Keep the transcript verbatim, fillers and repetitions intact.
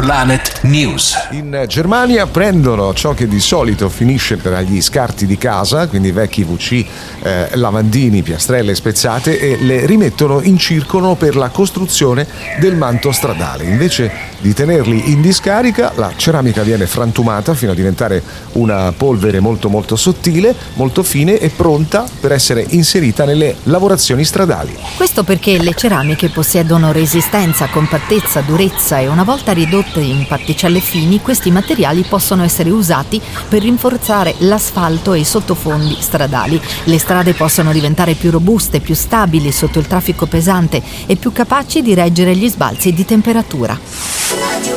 Planet News. In Germania prendono ciò che di solito finisce per gli scarti di casa, quindi vecchi vu ci, eh, lavandini, piastrelle spezzate, e le rimettono in circolo per la costruzione del manto stradale. Invece di tenerli in discarica, la ceramica viene frantumata fino a diventare una polvere molto molto sottile, molto fine e pronta per essere inserita nelle lavorazioni stradali. Questo perché le ceramiche possiedono resistenza, compattezza, durezza e una volta ridotte in particelle fini, questi materiali possono essere usati per rinforzare l'asfalto e i sottofondi stradali. Le strade possono diventare più robuste, più stabili sotto il traffico pesante e più capaci di reggere gli sbalzi di temperatura.